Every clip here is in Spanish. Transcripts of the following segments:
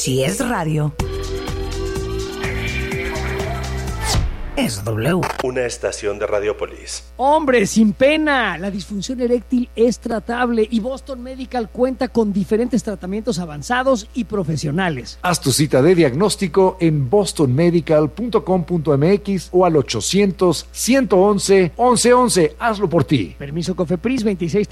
Si es radio, es W. Una estación de Radiopolis. ¡Hombre, sin pena! La disfunción eréctil es tratable y Boston Medical cuenta con diferentes tratamientos avanzados y profesionales. Haz tu cita de diagnóstico en bostonmedical.com.mx o al 800-111-1111. Hazlo por ti. Permiso COFEPRIS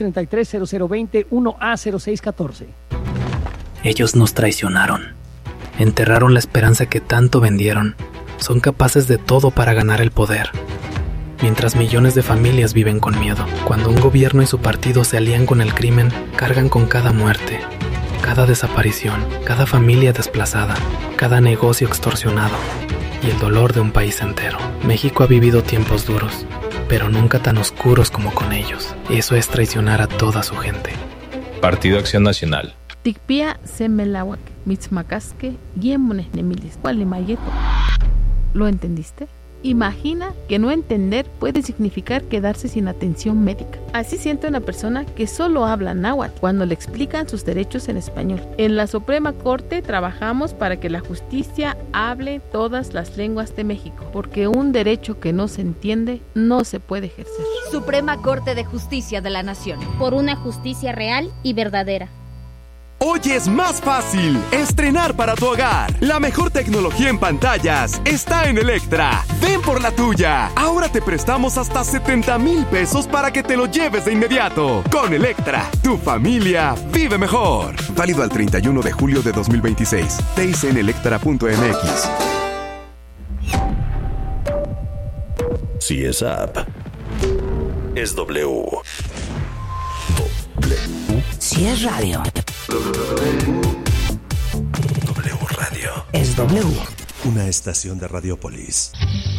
2633-0020-1A0614. Ellos nos traicionaron. Enterraron la esperanza que tanto vendieron. Son capaces de todo para ganar el poder. Mientras millones de familias viven con miedo. Cuando un gobierno y su partido se alían con el crimen, cargan con cada muerte, cada desaparición, cada familia desplazada, cada negocio extorsionado y el dolor de un país entero. México ha vivido tiempos duros, pero nunca tan oscuros como con ellos. Eso es traicionar a toda su gente. Partido Acción Nacional. Tikpia semelawak, mitzmacasque, guiemones nemilis, gualimayeto. ¿Lo entendiste? Imagina que no entender puede significar quedarse sin atención médica. Así siente una persona que solo habla náhuatl cuando le explican sus derechos en español. En la Suprema Corte trabajamos para que la justicia hable todas las lenguas de México, porque un derecho que no se entiende no se puede ejercer. Suprema Corte de Justicia de la Nación. Por una justicia real y verdadera. Hoy es más fácil estrenar para tu hogar. La mejor tecnología en pantallas está en Electra. Ven por la tuya. Ahora te prestamos hasta 70,000 pesos para que te lo lleves de inmediato. Con Electra, tu familia vive mejor. Válido al 31 de julio de 2026. TIC en electra.mx. Si es app, es W. Si es radio, W Radio. es W. Una estación de Radiopolis.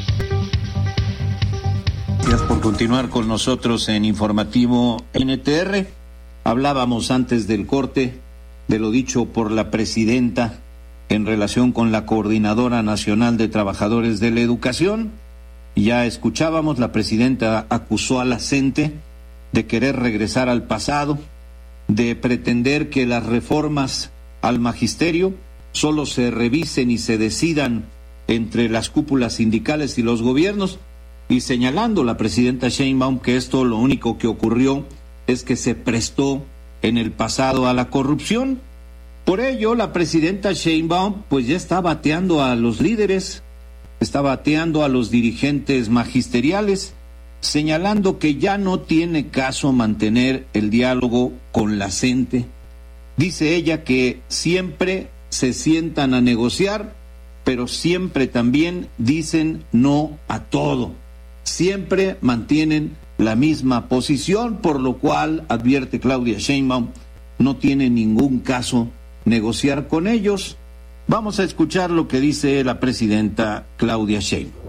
Gracias por continuar con nosotros en Informativo NTR. Hablábamos antes del corte de lo dicho por la presidenta en relación con la Coordinadora Nacional de Trabajadores de la Educación. Ya escuchábamos, la presidenta acusó a la CENTE de querer regresar al pasado, de pretender que las reformas al magisterio solo se revisen y se decidan entre las cúpulas sindicales y los gobiernos, y señalando la presidenta Sheinbaum que esto lo único que ocurrió es que se prestó en el pasado a la corrupción. Por ello, la presidenta Sheinbaum pues ya está bateando a los líderes, está bateando a los dirigentes magisteriales, señalando que ya no tiene caso mantener el diálogo con la CENTE. Dice ella que siempre se sientan a negociar, pero siempre también dicen no a todo. Siempre mantienen la misma posición, por lo cual, advierte Claudia Sheinbaum, no tiene ningún caso negociar con ellos. Vamos a escuchar lo que dice la presidenta Claudia Sheinbaum.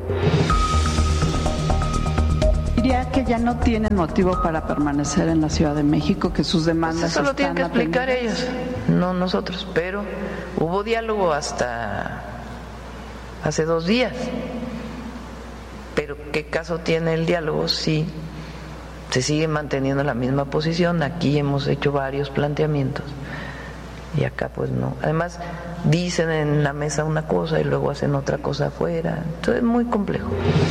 Diría que ya no tienen motivo para permanecer en la Ciudad de México, que sus demandas eso lo tienen que explicar atendidas. ellos, no nosotros, pero hubo diálogo hasta hace 2 días. Pero ¿qué caso tiene el diálogo si se sigue manteniendo la misma posición? Aquí hemos hecho varios planteamientos y acá pues no. Además dicen en la mesa una cosa y luego hacen otra cosa afuera, entonces es muy complejo.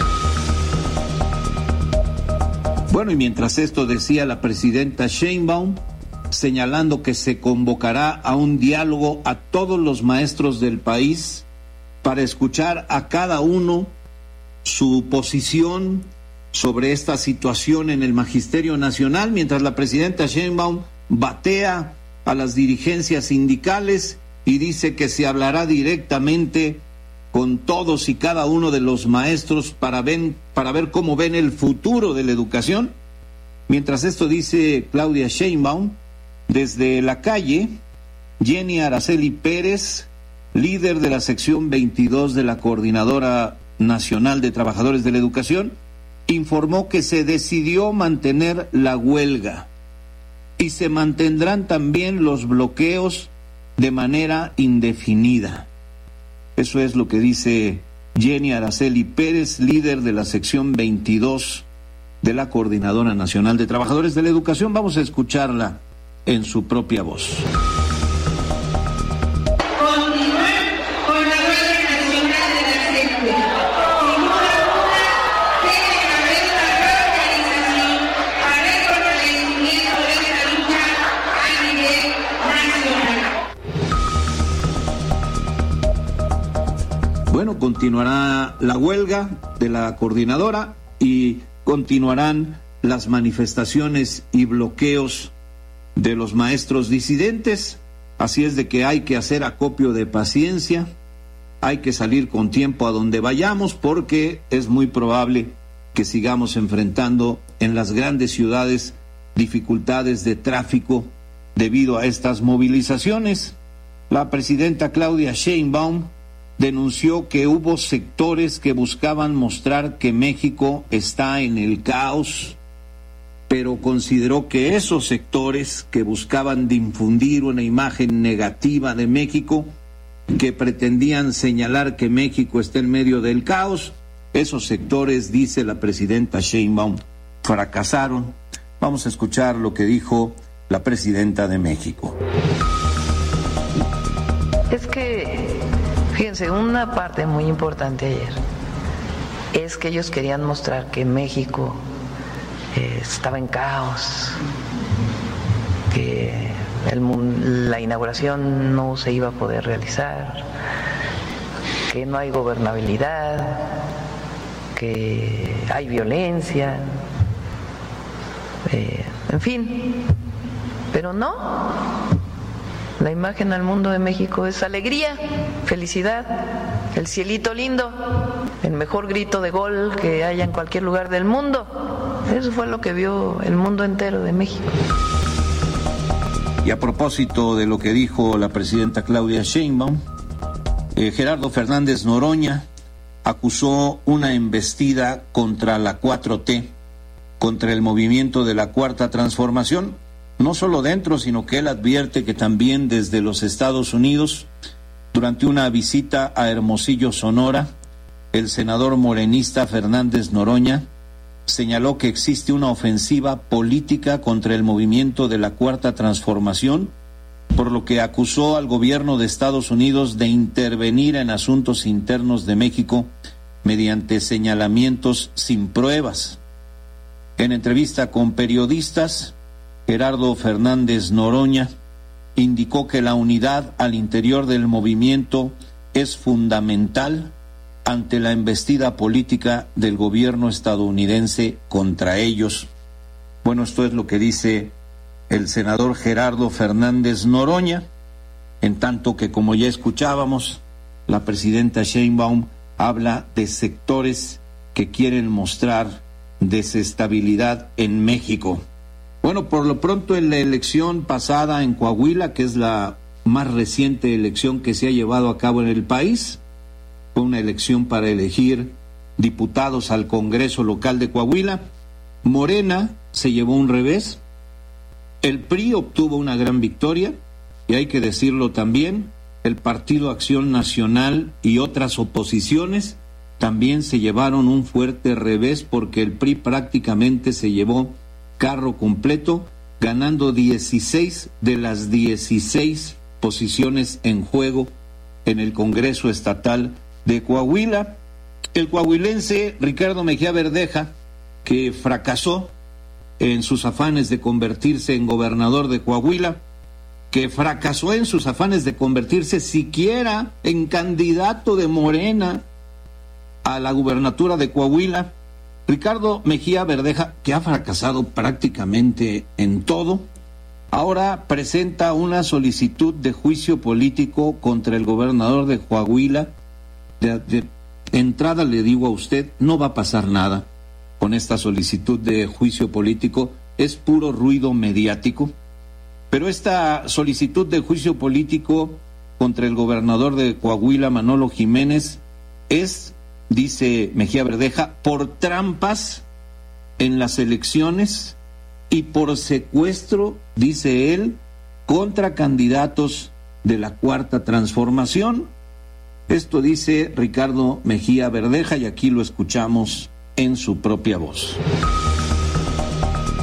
Bueno, y mientras esto decía la presidenta Sheinbaum, señalando que se convocará a un diálogo a todos los maestros del país para escuchar a cada uno su posición sobre esta situación en el Magisterio Nacional, mientras la presidenta Sheinbaum batea a las dirigencias sindicales y dice que se hablará directamente con todos y cada uno de los maestros para ver cómo ven el futuro de la educación. Mientras esto dice Claudia Sheinbaum, desde la calle, Jenny Araceli Pérez, líder de la sección 22 de la Coordinadora Nacional de Trabajadores de la Educación, informó que se decidió mantener la huelga y se mantendrán también los bloqueos de manera indefinida. Eso es lo que dice Jenny Araceli Pérez, líder de la sección 22 de la Coordinadora Nacional de Trabajadores de la Educación. Vamos a escucharla en su propia voz. Continuemos Bueno, continuará la huelga de la coordinadora y continuarán las manifestaciones y bloqueos de los maestros disidentes. Así es de que hay que hacer acopio de paciencia, hay que salir con tiempo a donde vayamos, porque es muy probable que sigamos enfrentando en las grandes ciudades dificultades de tráfico debido a estas movilizaciones. La presidenta Claudia Sheinbaum denunció que hubo sectores que buscaban mostrar que México está en el caos, pero consideró que esos sectores que buscaban difundir una imagen negativa de México, que pretendían señalar que México está en medio del caos, esos sectores, dice la presidenta Sheinbaum, fracasaron. Vamos a escuchar lo que dijo la presidenta de México. Es que, fíjense, una parte muy importante ayer es que ellos querían mostrar que México estaba en caos, que la inauguración no se iba a poder realizar, que no hay gobernabilidad, que hay violencia, en fin, pero no. La imagen al mundo de México es alegría, felicidad, el cielito lindo, el mejor grito de gol que haya en cualquier lugar del mundo. Eso fue lo que vio el mundo entero de México. Y a propósito de lo que dijo la presidenta Claudia Sheinbaum, Gerardo Fernández Noroña acusó una embestida contra la 4T, contra el movimiento de la Cuarta Transformación, no solo dentro, sino que él advierte que también desde los Estados Unidos, durante una visita a Hermosillo, Sonora, el senador morenista Fernández Noroña señaló que existe una ofensiva política contra el movimiento de la Cuarta Transformación, por lo que acusó al gobierno de Estados Unidos de intervenir en asuntos internos de México mediante señalamientos sin pruebas. En entrevista con periodistas, Gerardo Fernández Noroña indicó que la unidad al interior del movimiento es fundamental ante la embestida política del gobierno estadounidense contra ellos. Bueno, esto es lo que dice el senador Gerardo Fernández Noroña, en tanto que, como ya escuchábamos, la presidenta Sheinbaum habla de sectores que quieren mostrar desestabilidad en México. Bueno, por lo pronto, en la elección pasada en Coahuila, que es la más reciente elección que se ha llevado a cabo en el país, fue una elección para elegir diputados al Congreso local de Coahuila. Morena se llevó un revés, el PRI obtuvo una gran victoria, y hay que decirlo también, el Partido Acción Nacional y otras oposiciones también se llevaron un fuerte revés, porque el PRI prácticamente se llevó carro completo, ganando 16 de las 16 posiciones en juego en el Congreso Estatal de Coahuila. El coahuilense Ricardo Mejía Verdeja, que fracasó en sus afanes de convertirse en gobernador de Coahuila, que fracasó en sus afanes de convertirse siquiera en candidato de Morena a la gubernatura de Coahuila. Ricardo Mejía Verdeja, que ha fracasado prácticamente en todo, ahora presenta una solicitud de juicio político contra el gobernador de Coahuila. De entrada le digo a usted, no va a pasar nada con esta solicitud de juicio político, es puro ruido mediático. Pero esta solicitud de juicio político contra el gobernador de Coahuila, Manolo Jiménez, es, dice Mejía Verdeja, por trampas en las elecciones y por secuestro, dice él, contra candidatos de la Cuarta Transformación. Esto dice Ricardo Mejía Verdeja, y aquí lo escuchamos en su propia voz.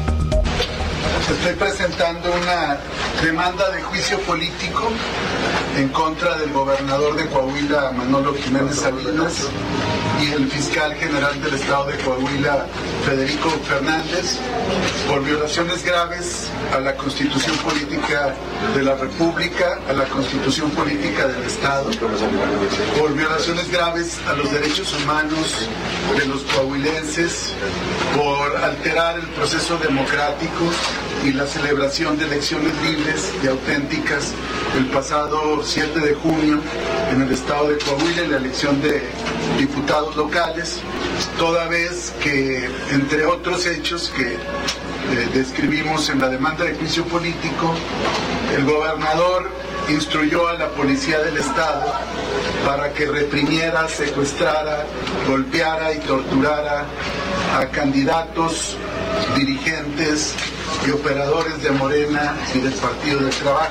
Estoy presentando una demanda de juicio político en contra del gobernador de Coahuila, Manolo Jiménez Salinas, y el fiscal general del estado de Coahuila, Federico Fernández, por violaciones graves a la Constitución Política de la República, a la Constitución Política del Estado, por violaciones graves a los derechos humanos de los coahuilenses, por alterar el proceso democrático y la celebración de elecciones libres y auténticas el pasado 7 de junio en el estado de Coahuila, en la elección de diputados locales, toda vez que, entre otros hechos que describimos en la demanda de juicio político, el gobernador instruyó a la policía del estado para que reprimiera, secuestrara, golpeara y torturara a candidatos, dirigentes y operadores de Morena y del Partido del Trabajo.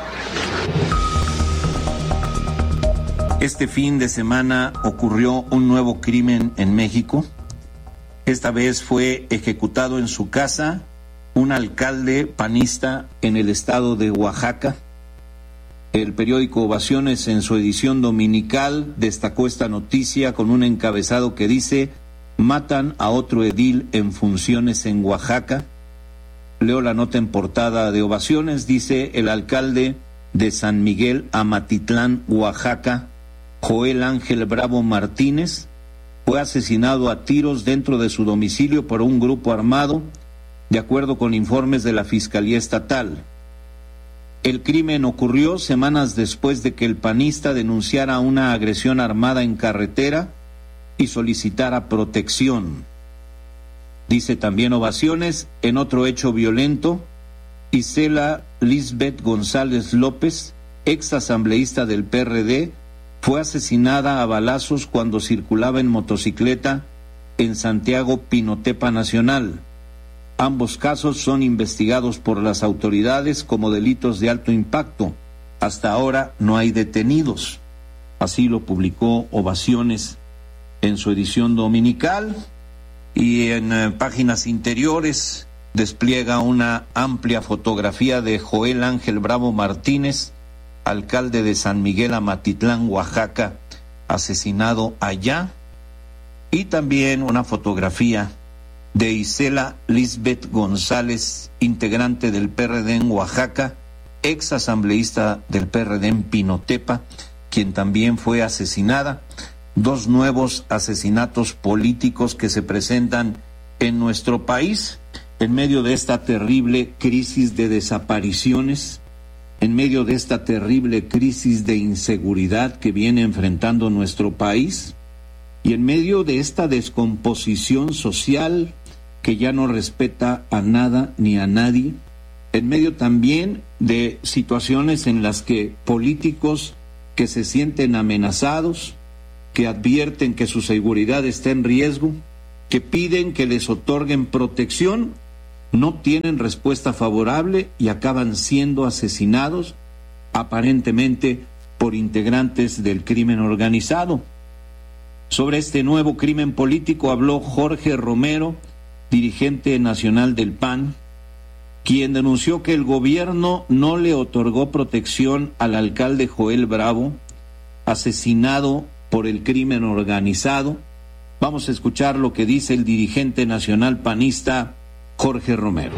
Este fin de semana ocurrió un nuevo crimen en México. Esta vez fue ejecutado en su casa un alcalde panista en el estado de Oaxaca. El periódico Ovaciones, en su edición dominical, destacó esta noticia con un encabezado que dice: matan a otro edil en funciones en Oaxaca. Leo la nota en portada de Ovaciones. Dice: el alcalde de San Miguel Amatitlán, Oaxaca, Joel Ángel Bravo Martínez, fue asesinado a tiros dentro de su domicilio por un grupo armado, de acuerdo con informes de la Fiscalía Estatal. El crimen ocurrió semanas después de que el panista denunciara una agresión armada en carretera y solicitara protección. Dice también Ovaciones: en otro hecho violento, Isela Lisbeth González López, ex asambleísta del PRD, fue asesinada a balazos cuando circulaba en motocicleta en Santiago Pinotepa Nacional. Ambos casos son investigados por las autoridades como delitos de alto impacto. Hasta ahora no hay detenidos. Así lo publicó Ovaciones en su edición dominical, y en páginas interiores despliega una amplia fotografía de Joel Ángel Bravo Martínez, alcalde de San Miguel Amatitlán, Oaxaca, asesinado allá, y también una fotografía de Isela Lisbeth González, integrante del PRD en Oaxaca, ex asambleísta del PRD en Pinotepa, quien también fue asesinada. Dos nuevos asesinatos políticos que se presentan en nuestro país en medio de esta terrible crisis de desapariciones, en medio de esta terrible crisis de inseguridad que viene enfrentando nuestro país, y en medio de esta descomposición social que ya no respeta a nada ni a nadie, en medio también de situaciones en las que políticos que se sienten amenazados, que advierten que su seguridad está en riesgo, que piden que les otorguen protección, no tienen respuesta favorable y acaban siendo asesinados, aparentemente por integrantes del crimen organizado. Sobre este nuevo crimen político habló Jorge Romero, dirigente nacional del PAN, quien denunció que el gobierno no le otorgó protección al alcalde Joel Bravo, asesinado por el crimen organizado. Vamos a escuchar lo que dice el dirigente nacional panista Jorge Romero.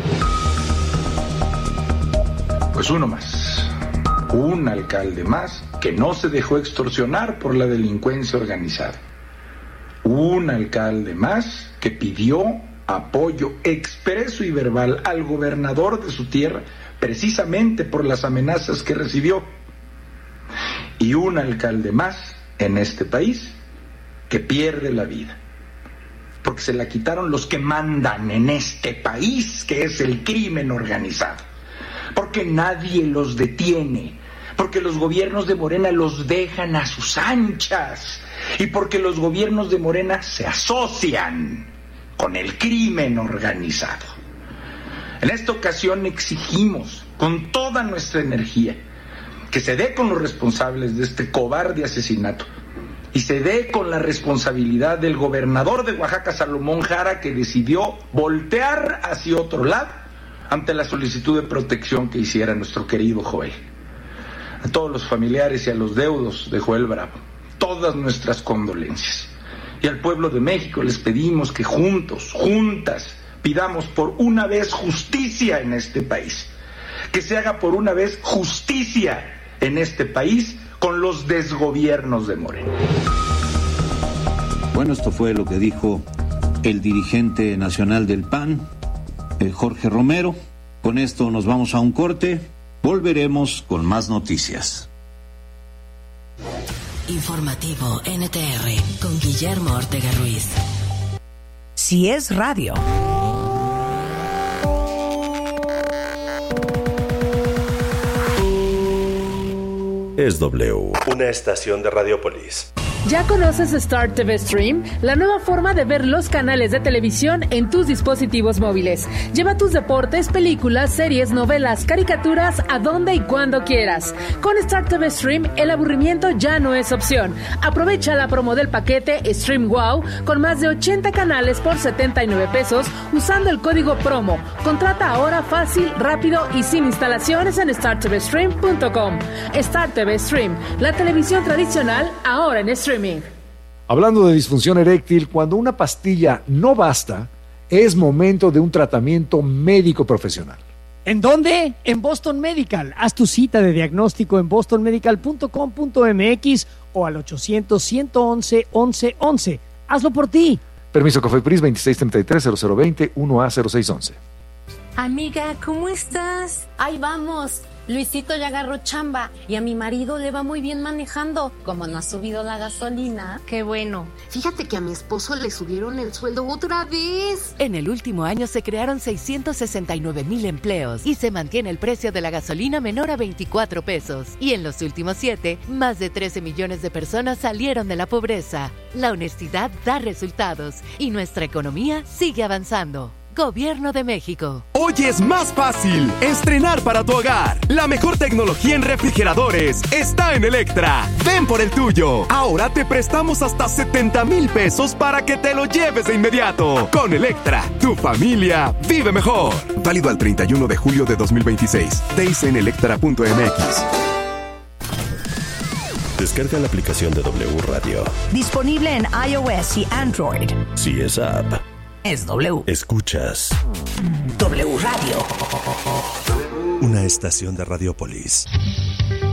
Pues uno más, un alcalde más que no se dejó extorsionar por la delincuencia organizada. Un alcalde más que pidió apoyo expreso y verbal al gobernador de su tierra, precisamente por las amenazas que recibió. Y un alcalde más en este país que pierde la vida, porque se la quitaron los que mandan en este país, que es el crimen organizado, porque nadie los detiene, porque los gobiernos de Morena los dejan a sus anchas, y porque los gobiernos de Morena se asocian con el crimen organizado. En esta ocasión exigimos con toda nuestra energía que se dé con los responsables de este cobarde asesinato y se dé con la responsabilidad del gobernador de Oaxaca, Salomón Jara, que decidió voltear hacia otro lado ante la solicitud de protección que hiciera nuestro querido Joel. A todos los familiares y a los deudos de Joel Bravo, todas nuestras condolencias. Y al pueblo de México les pedimos que juntos, juntas, pidamos por una vez justicia en este país. Que se haga por una vez justicia en este país con los desgobiernos de Morena. Bueno, esto fue lo que dijo el dirigente nacional del PAN, Jorge Romero. Con esto nos vamos a un corte. Volveremos con más noticias. Informativo NTR con Guillermo Ortega Ruiz. Si es radio. Es W, una estación de Radiopolis. ¿Ya conoces Star TV Stream? La nueva forma de ver los canales de televisión en tus dispositivos móviles. Lleva tus deportes, películas, series, novelas, caricaturas a donde y cuando quieras. Con Star TV Stream, el aburrimiento ya no es opción. Aprovecha la promo del paquete Stream Wow con más de 80 canales por 79 pesos usando el código PROMO. Contrata ahora fácil, rápido y sin instalaciones en startvstream.com. Star TV Stream, la televisión tradicional ahora en streaming. Hablando de disfunción eréctil, cuando una pastilla no basta, es momento de un tratamiento médico profesional. ¿En dónde? En Boston Medical. Haz tu cita de diagnóstico en bostonmedical.com.mx o al 800-111-1111. Hazlo por ti. Permiso COFEPRIS 2633-0020 1A0611. Amiga, ¿cómo estás? Ahí vamos. Luisito ya agarró chamba y a mi marido le va muy bien manejando. Como no ha subido la gasolina. Qué bueno. Fíjate que a mi esposo le subieron el sueldo otra vez. En el último año se crearon 669,000 empleos y se mantiene el precio de la gasolina menor a 24 pesos. Y en los últimos 7, más de 13 millones de personas salieron de la pobreza. La honestidad da resultados y nuestra economía sigue avanzando. Gobierno de México. Hoy es más fácil estrenar para tu hogar. La mejor tecnología en refrigeradores está en Electra. Ven por el tuyo. Ahora te prestamos hasta 70,000 pesos para que te lo lleves de inmediato. Con Electra, tu familia vive mejor. Válido al 31 de julio de 2026. TIC en electra.mx. Descarga la aplicación de W Radio. Disponible en iOS y Android. Si es app. Es W. Escuchas W Radio. Una estación de Radiopolis.